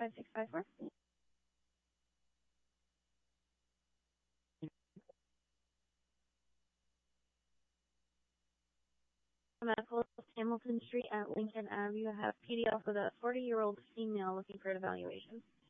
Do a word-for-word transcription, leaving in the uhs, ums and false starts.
five six five four. Medical Hamilton Street at Lincoln Avenue. I have P D F with a forty-year-old female looking for an evaluation.